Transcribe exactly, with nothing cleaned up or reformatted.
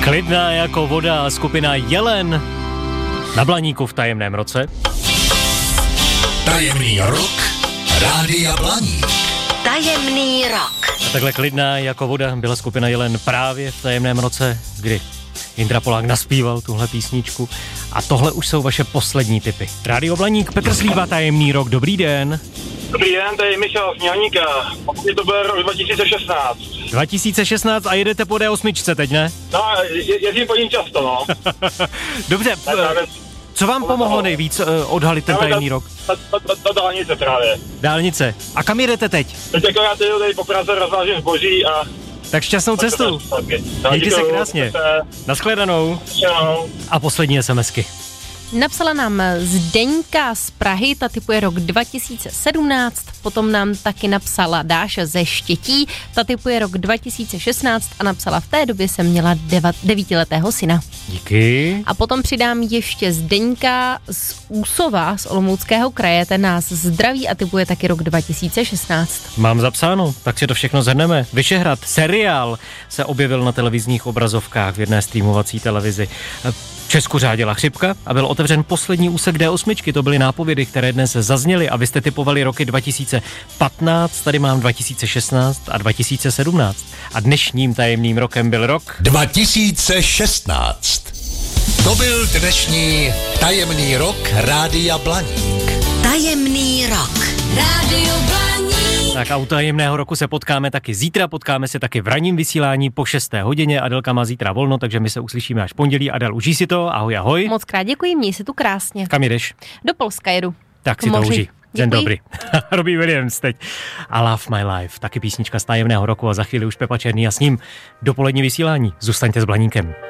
Klidná jako voda skupina Jelen na Blaníku v tajemném roce. Tajemný rok Rádia Blaník. Tajemný rok. A takhle klidná jako voda byla skupina Jelen právě v tajemném roce, kdy Jindra Polák naspíval tuhle písničku. A tohle už jsou vaše poslední tipy. Rádio Blaník, Petr Slíva, tajemný rok, dobrý den. Dobrý den, tady je Michal z Mělníka. Pokud to byl rok dva tisíce šestnáct. dva tisíce šestnáct a jedete po D osm, teď ne? No, je, jezdím po ní často, no. Dobře, co vám pomohlo nejvíc uh, odhalit ten tajemný rok? Ta, ta, ta, ta dálnice právě. Dálnice. A kam jedete teď? Teď jako já tady, tady po Praze rozvážím zboží a... Tak šťastnou cestu. Mějte se krásně. Nashledanou. A poslední SMSky. Napsala nám Zdeňka z Prahy, ta typuje rok dva tisíce sedmnáct, potom nám taky napsala Dáša ze Štětí, ta typuje rok dva tisíce šestnáct a napsala, v té době jsem měla deva, devítiletého syna. Díky. A potom přidám ještě Zdeňka z Úsova, z Olomouckého kraje, ten nás zdraví a typuje taky rok dva tisíce šestnáct. Mám zapsáno, tak si to všechno zhrneme. Vyšehrad, seriál se objevil na televizních obrazovkách v jedné streamovací televizi. V Česku řádila chřipka a byl otevřen poslední úsek D osm. To byly nápovědy, které dnes zazněly a vy jste typovali roky dva tisíce patnáct, tady mám dva tisíce šestnáct a dva tisíce sedmnáct. A dnešním tajemným rokem byl rok dva tisíce šestnáct. To byl dnešní tajemný rok Rádia Blaník. Tajemný rok. Rádio Blaník. Tak a u tajemného roku se potkáme taky zítra, potkáme se taky v ranním vysílání po šesté hodině. Adelka má zítra volno, takže my se uslyšíme až pondělí. Adel, užij si to, ahoj, ahoj. Moc krát děkuji, měj se tu krásně. Kam jdeš? Do Polska jedu. Tak si to užij. Den dobrý. Robbie Williams teď. I Love My Life, taky písnička z tajemného roku a za chvíli už Pepa Černý a s ním dopolední vysílání. Zůstaňte s Blaníkem.